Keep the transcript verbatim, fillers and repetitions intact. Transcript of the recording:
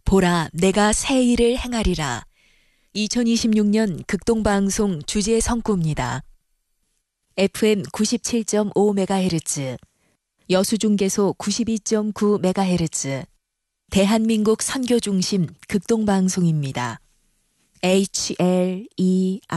보라, 내가 새 일을 행하리라. 이천이십육 년 극동방송 주제 성구입니다. 에프엠 구십칠 점 오 메가헤르츠, 여수중계소 구십이 점 구 메가헤르츠, 대한민국 선교중심 극동방송입니다. 에이치 엘 이